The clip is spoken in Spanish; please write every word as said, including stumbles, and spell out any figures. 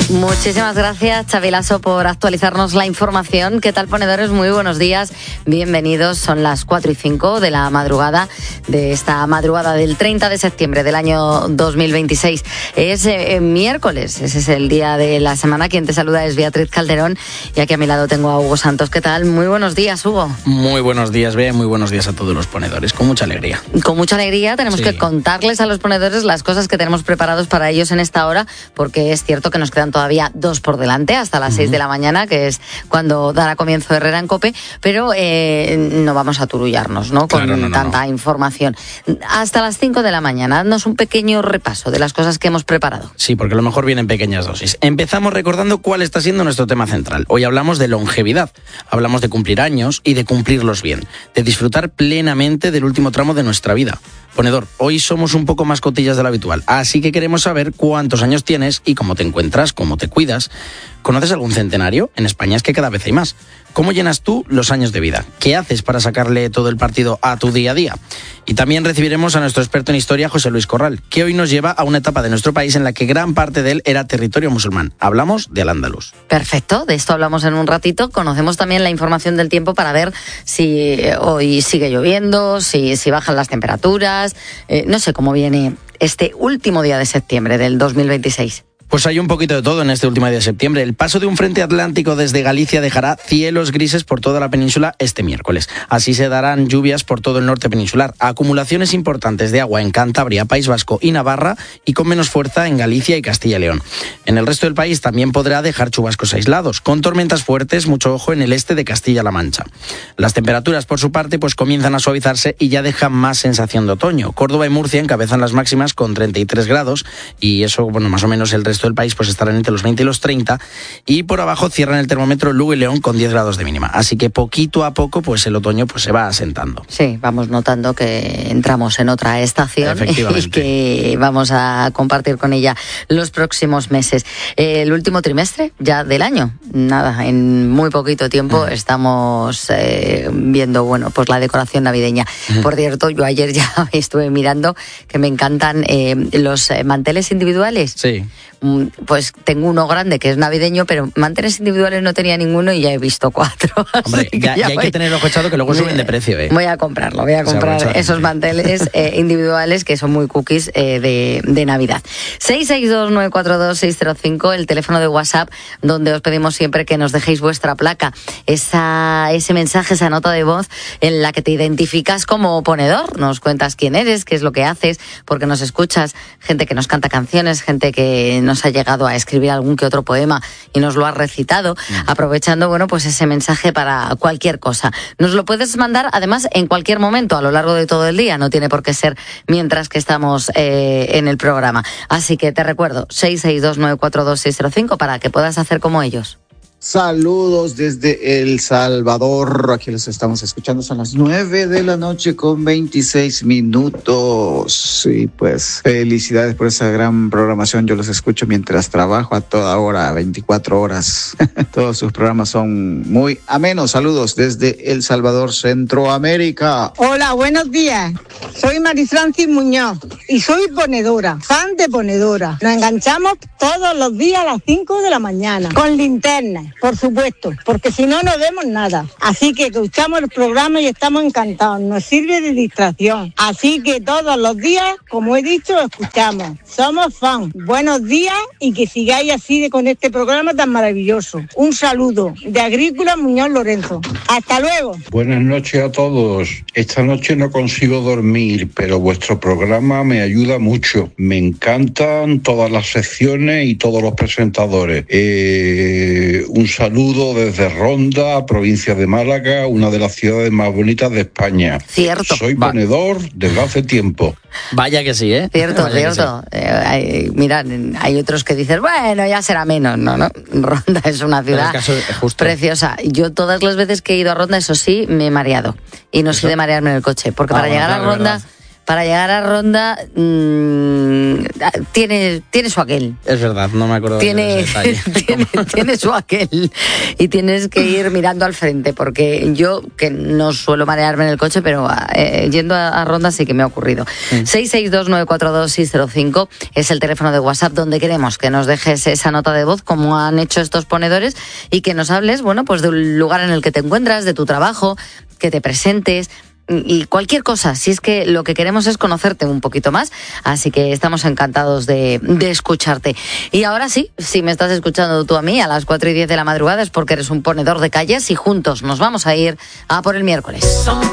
Muchísimas gracias, Xavi Lasso, por actualizarnos la información. ¿Qué tal, ponedores? Muy buenos días, bienvenidos. Son las cuatro y cinco de la madrugada de esta madrugada del treinta de septiembre del año dos mil veintiséis. Es eh, miércoles, ese es el día de la semana. Quien te saluda es Beatriz Calderón y aquí a mi lado tengo a Hugo Santos. ¿Qué tal? Muy buenos días, Hugo. Muy buenos días, Bea, muy buenos días a todos los ponedores, con mucha alegría. Con mucha alegría tenemos sí. que contarles a los ponedores las cosas que tenemos preparados para ellos en esta hora, porque es cierto que nos quedan todavía dos por delante, hasta las uh-huh. seis de la mañana, que es cuando dará comienzo Herrera en COPE, pero eh, no vamos a turullarnos, ¿no? Con claro, no, no, tanta no. información. Hasta las cinco de la mañana, haznos un pequeño repaso de las cosas que hemos preparado. Sí, porque a lo mejor vienen pequeñas dosis. Empezamos recordando cuál está siendo nuestro tema central. Hoy hablamos de longevidad, hablamos de cumplir años y de cumplirlos bien, de disfrutar plenamente del último tramo de nuestra vida. Ponedor, hoy somos un poco más cotillas de lo habitual, así que queremos saber cuántos años tienes y cómo te encuentras, cómo te cuidas. ¿Conoces algún centenario? En España es que cada vez hay más. ¿Cómo llenas tú los años de vida? ¿Qué haces para sacarle todo el partido a tu día a día? Y también recibiremos a nuestro experto en historia, José Luis Corral, que hoy nos lleva a una etapa de nuestro país en la que gran parte de él era territorio musulmán. Hablamos de Al-Ándalus. Perfecto, de esto hablamos en un ratito. Conocemos también la información del tiempo para ver si hoy sigue lloviendo, si, si bajan las temperaturas. Eh, no sé cómo viene este último día de septiembre del dos mil veintiséis. Pues hay un poquito de todo en este último día de septiembre. El paso de un frente atlántico desde Galicia dejará cielos grises por toda la península este miércoles. Así se darán lluvias por todo el norte peninsular. Acumulaciones importantes de agua en Cantabria, País Vasco y Navarra y con menos fuerza en Galicia y Castilla y León. En el resto del país también podrá dejar chubascos aislados, con tormentas fuertes, mucho ojo en el este de Castilla-La Mancha. Las temperaturas, por su parte, pues comienzan a suavizarse y ya dejan más sensación de otoño. Córdoba y Murcia encabezan las máximas con treinta y tres grados y eso, bueno, más o menos el resto del país pues estarán entre los veinte y los treinta y por abajo cierran el termómetro Lugo y León con diez grados de mínima, así que poquito a poco pues el otoño pues se va asentando. Sí, vamos notando que entramos en otra estación y que vamos a compartir con ella los próximos meses. El último trimestre ya del año, nada, en muy poquito tiempo uh-huh. estamos eh, viendo, bueno, pues la decoración navideña. Uh-huh. Por cierto, yo ayer ya estuve mirando que me encantan eh, los manteles individuales. Sí. Pues tengo uno grande que es navideño, pero manteles individuales no tenía ninguno y ya he visto cuatro. Hombre, ya, ya hay voy, que tener ojo echado que luego suben de precio. ¿eh? Voy a comprarlo, voy a comprar o sea, esos manteles eh, individuales que son muy cookies eh, de, de Navidad. seis seis dos nueve cuatro dos seis cero cinco, el teléfono de WhatsApp, donde os pedimos siempre que nos dejéis vuestra placa. Esa, ese mensaje, esa nota de voz en la que te identificas como ponedor. Nos cuentas quién eres, qué es lo que haces, porque nos escuchas, gente que nos canta canciones, gente que nos ha llegado a escribir algún que otro poema y nos lo ha recitado, mm. aprovechando, bueno, pues ese mensaje para cualquier cosa. Nos lo puedes mandar, además, en cualquier momento, a lo largo de todo el día, no tiene por qué ser mientras que estamos eh, en el programa. Así que te recuerdo, seis seis dos nueve cuatro dos seis cero cinco para que puedas hacer como ellos. Saludos desde El Salvador, aquí los estamos escuchando, son las nueve de la noche con veintiséis minutos y pues felicidades por esa gran programación, yo los escucho mientras trabajo a toda hora, veinticuatro horas, todos sus programas son muy amenos. Saludos desde El Salvador, Centroamérica. Hola, buenos días, soy Marisfrancis Muñoz y soy ponedora, fan de ponedora, nos enganchamos todos los días a las cinco de la mañana con linterna. Por supuesto, porque si no, no vemos nada. Así que escuchamos el programa y estamos encantados. Nos sirve de distracción. Así que todos los días, como he dicho, escuchamos. Somos fan. Buenos días y que sigáis así de, con este programa tan maravilloso. Un saludo de Agrícola Muñoz Lorenzo. Hasta luego. Buenas noches a todos. Esta noche no consigo dormir, pero vuestro programa me ayuda mucho. Me encantan todas las secciones y todos los presentadores. Eh... Un saludo desde Ronda, provincia de Málaga, una de las ciudades más bonitas de España. Cierto. Soy ponedor desde hace tiempo. Vaya que sí, ¿eh? Cierto, Vaya cierto. Sí. Eh, hay, mirad, hay otros que dicen, bueno, ya será menos. No, no. Ronda es una ciudad es preciosa. Yo todas las veces que he ido a Ronda, eso sí, me he mareado. Y no soy de marearme en el coche, porque ah, para bueno, llegar claro, a Ronda... Verdad. para llegar a Ronda mmm, tiene, tiene su aquel. Es verdad, no me acuerdo tiene, de ese detalle. tiene, tiene su aquel. Y tienes que ir mirando al frente, porque yo, que no suelo marearme en el coche, pero eh, yendo a, a Ronda sí que me ha ocurrido. Mm. seis seis dos nueve cuatro dos seis cero cinco es el teléfono de WhatsApp donde queremos que nos dejes esa nota de voz, como han hecho estos ponedores, y que nos hables, bueno, pues de un lugar en el que te encuentras, de tu trabajo, que te presentes y cualquier cosa, si es que lo que queremos es conocerte un poquito más, así que estamos encantados de, de escucharte. Y ahora sí, si me estás escuchando tú a mí a las cuatro y diez de la madrugada es porque eres un ponedor de calles y juntos nos vamos a ir a por el miércoles.